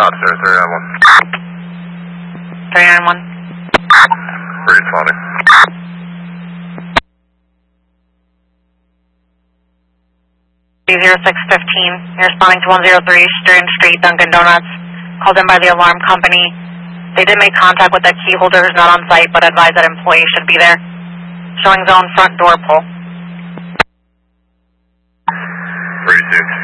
Copy, sir. 391. 391. Responding. D0615. You're responding to 103 Strand Street, Dunkin' Donuts. Called in by the alarm company. They did make contact with that key holder who's not on site, but advised that employee should be there. Showing zone front door pull. 36.